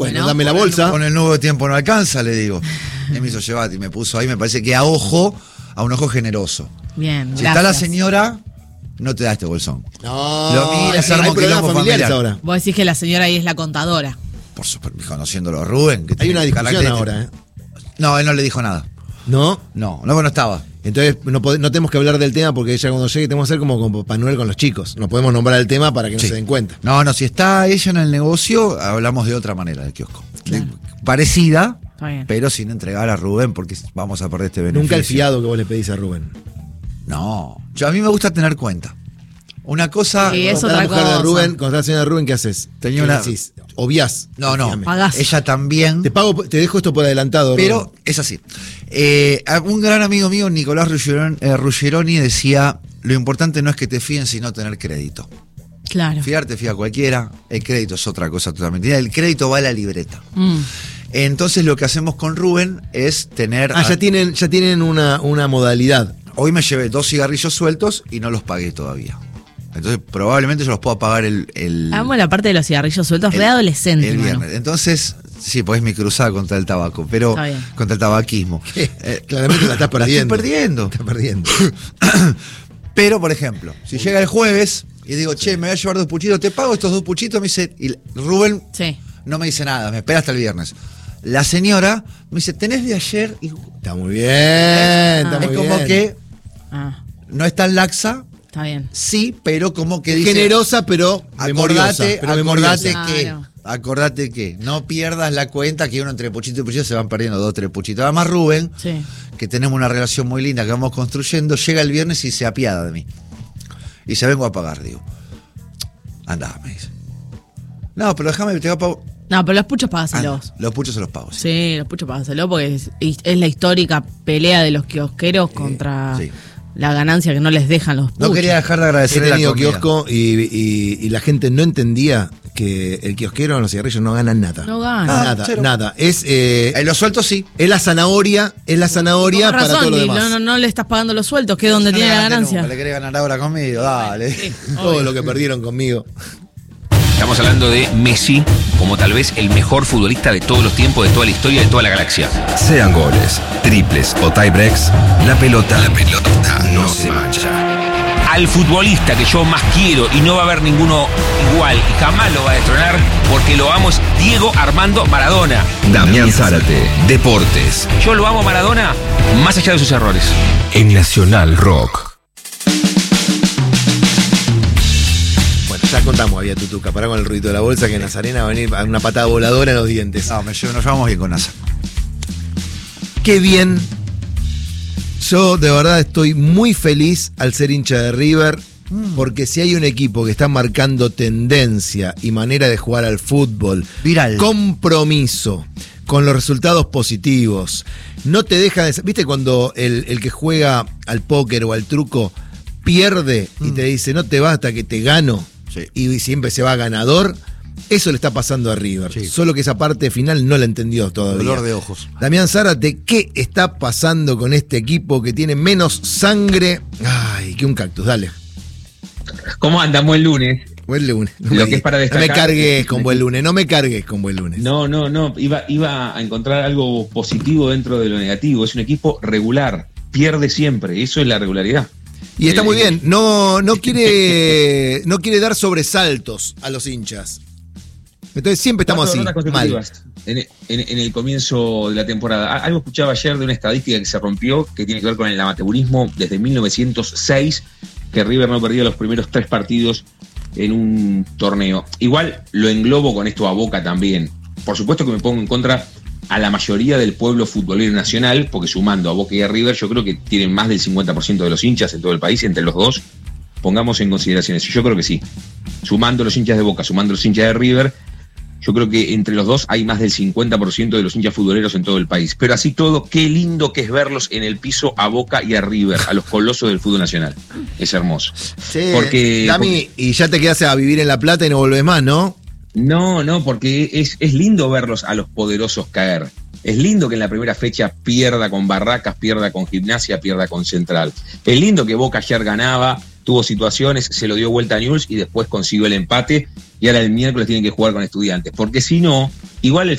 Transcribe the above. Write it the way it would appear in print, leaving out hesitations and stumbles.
Bueno, dame la bolsa. Con el nuevo tiempo no alcanza, le digo. Y me hizo llevar y me puso ahí, me parece que a un ojo generoso. Bien, Si gracias. está la señora, no te da este bolsón. No, Lo mira, se arma hay un problemas quilombo familiares familiar. ahora. Vos decís que la señora ahí es la contadora. Por supuesto, conociéndolo a Rubén. Que Hay tiene una discusión características. ahora, No, él no le dijo nada. ¿No? No, estaba. Entonces no tenemos que hablar del tema porque ella cuando llegue tenemos que hacer como Papá Noel con los chicos. No podemos nombrar el tema para que no Sí. se den cuenta. No, si está ella en el negocio, hablamos de otra manera del kiosco. Claro. Parecida, Está bien. pero sin entregar a Rubén porque vamos a perder este beneficio. Nunca el fiado que vos le pedís a Rubén. No, a mí me gusta tener cuenta. Una cosa... Sí, es Cuando otra está la mujer de cosa. Rubén, cuando está la señora de Rubén, ¿qué haces? Tenía ¿Qué una- decís? ¿Obviás? No, Dígame. Pagás. ella también... Te dejo esto por adelantado, Pero Rubén. es así. Un gran amigo mío, Nicolás Ruggeroni, decía, lo importante no es que te fíen, sino tener crédito. Claro. Fiarte fía cualquiera, el crédito es otra cosa totalmente. El crédito va a la libreta. Entonces lo que hacemos con Rubén es tener... Ya tienen una modalidad. Hoy me llevé 2 cigarrillos sueltos y no los pagué todavía. Entonces probablemente yo los puedo pagar el Amo la parte de los cigarrillos sueltos, re adolescente. el mano. viernes. Entonces, sí, pues es mi cruzada contra el tabaco, pero Está bien. contra el tabaquismo. Claramente la estás perdiendo. Estás perdiendo. Estás perdiendo. Pero, por ejemplo, si llega el jueves y digo, che, me voy a llevar 2 puchitos, te pago estos 2 puchitos, me dice, y Rubén Sí. no me dice nada, me espera hasta el viernes. La señora me dice, ¿tenés de ayer? Y Está muy bien, está es muy como bien. que Ah, no es tan laxa, está bien. sí, pero como que dice, Generosa, pero memoriosa. acordate que no pierdas la cuenta que uno entre puchito y puchito se van perdiendo 2 o 3 puchitos. Además, Rubén, Sí. que tenemos una relación muy linda que vamos construyendo, llega el viernes y se apiada de mí. Y se vengo a pagar, digo. Andá, me dice. No, pero déjame, te voy a pagar. No, pero los puchos págaselos. Los puchos se los pago. Sí. Sí, los puchos págaselos porque es la histórica pelea de los kiosqueros contra sí. la ganancia que no les dejan los puchos. No quería dejar de He agradecerle la tenido comida. kiosco y la gente no entendía que el kiosquero en los cigarrillos no gana nada. No gana. Nada, cero. nada. Es Los sueltos sí. la zanahoria Con para razón, todo lo y demás. no le estás pagando los sueltos, que es donde No tiene le la ganaste ganancia. nunca, le querés ganar ahora conmigo, dale. Sí, Todo obvio. lo que perdieron conmigo. Estamos hablando de Messi como tal vez el mejor futbolista de todos los tiempos, de toda la historia, de toda la galaxia. Sean goles, triples o tiebreaks, la pelota no se mancha. Al futbolista que yo más quiero y no va a haber ninguno igual y jamás lo va a destronar porque lo amo es Diego Armando Maradona. Damián Zárate, Deportes, Yo lo amo a Maradona más allá de sus errores. en Nacional Rock. Bueno, ya contamos, había Tutuca. Pará con el ruido de la bolsa que Nazarena va a venir a una patada voladora en los dientes. No, nos llevamos bien con NASA. Qué bien. Yo de verdad estoy muy feliz al ser hincha de River, porque si hay un equipo que está marcando tendencia y manera de jugar al fútbol, Viral. compromiso, con los resultados positivos, no te deja de... ¿Viste cuando el que juega al póker o al truco pierde y te dice, no te vas hasta que te gano? Sí. Y siempre se va ganador. Eso le está pasando a River. Sí. Solo que esa parte final no la entendió todavía. Dolor de ojos. Damián Zárate, ¿qué está pasando con este equipo que tiene menos sangre? Ay, que un cactus, dale. ¿Cómo andamos el lunes? Buen lunes. Lo que es para no me destacar cargues es con un buen equipo- lunes, no me cargues con buen lunes. No, iba a encontrar algo positivo dentro de lo negativo. Es un equipo regular, pierde siempre, eso es la regularidad. Y está muy bien, no quiere dar sobresaltos a los hinchas. Entonces siempre estamos así, Cuatro derrotas mal. consecutivas en el comienzo de la temporada. Algo escuchaba ayer de una estadística que se rompió, que tiene que ver con el amateurismo desde 1906, que River no perdía los primeros 3 partidos en un torneo. Igual lo englobo con esto a Boca también. Por supuesto que me pongo en contra a la mayoría del pueblo futbolero nacional, porque sumando a Boca y a River, yo creo que tienen más del 50% de los hinchas en todo el país, entre los dos. Pongamos en consideración eso. Yo creo que sí. Sumando los hinchas de Boca, sumando los hinchas de River, yo creo que entre los dos hay más del 50% de los hinchas futboleros en todo el país. Pero así todo, qué lindo que es verlos en el piso a Boca y a River, a los colosos del fútbol nacional. Es hermoso. Sí, Porque- Dami, y ya te quedas a vivir en La Plata y no volvés más, ¿no? No, porque es lindo verlos a los poderosos caer. Es lindo que en la primera fecha pierda con Barracas, pierda con Gimnasia, pierda con Central. Es lindo que Boca ayer ganaba tuvo situaciones, se lo dio vuelta a Newell's y después consiguió el empate, y ahora el miércoles tienen que jugar con Estudiantes, porque si no, igual el